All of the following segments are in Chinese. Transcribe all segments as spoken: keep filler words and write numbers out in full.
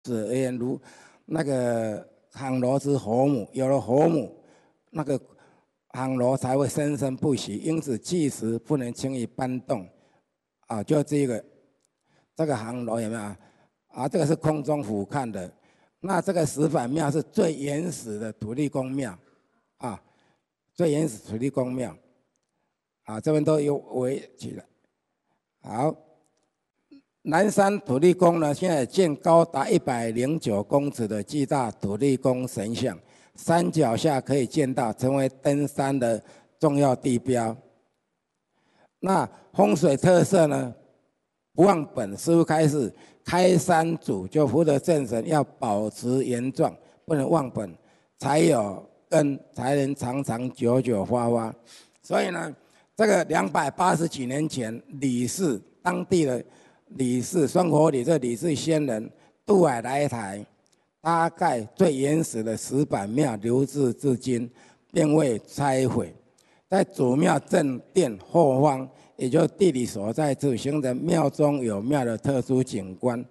子而言，如那个夯螺之火母，有了火母，那个夯螺才会生生不息，因此巨石不能轻易搬动。啊，就这个这个夯螺有没有啊？啊，这个是空中俯瞰的。那这个石板庙是最原始的土地公庙，啊，最原始土地公庙，啊，这边都有围起来。好。南山土地公呢，现在建高达一百零九公尺的巨大土地公神像，山脚下可以见到，成为登山的重要地标。那风水特色呢，不忘本。师父开示，开山祖就福德正神要保持原状，不能忘本，才有根，才能长长久久发发。所以呢，这个两百八十几年前，李氏当地的。李氏双活里这李氏仙人渡海来台，大概最原始的石板庙留至至今，并未拆毁。在主庙正殿后方，也就是地理所在处，形成庙中有庙的特殊景观。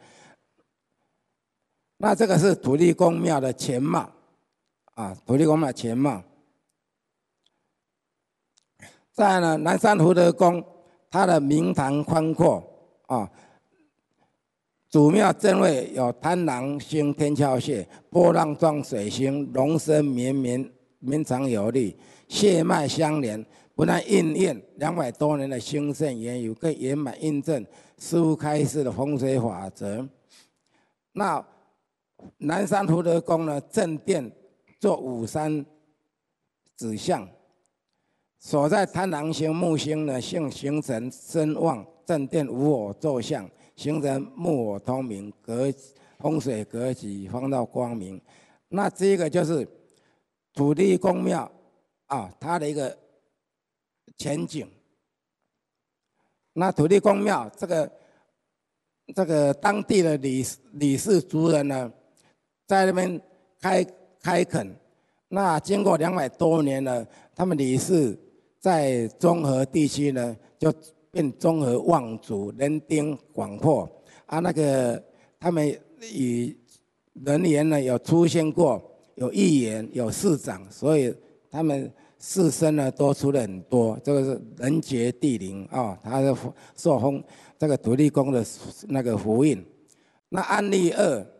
那这个是土地公庙的前貌，啊，土地公庙前貌。再来呢，南山福德宫，它的明堂宽阔，啊。主庙正位有贪狼星天桥穴，波浪状水星，龙身绵绵，绵长有力，血脉相连，不但应验两百多年的兴盛缘由，更圆满印证师父开示的风水法则。那南山福德宫呢，正殿做五山指向，所在贪狼星木星呢，性形成身旺，正殿无我坐向。形成木火通明，格风水格局放到光明。那这个就是土地公庙啊，它的一个前景。那土地公庙这个这个当地的李李氏族人呢，在那边开开垦。那经过两百多年了，他们李氏在中和地区呢，就变综合望族，人丁广阔啊。那个他们与人员呢有出现过，有议员，有市长，所以他们士绅呢多出了很多。这个是人杰地灵啊，他是受封这个土地公的那个福运。那案例二。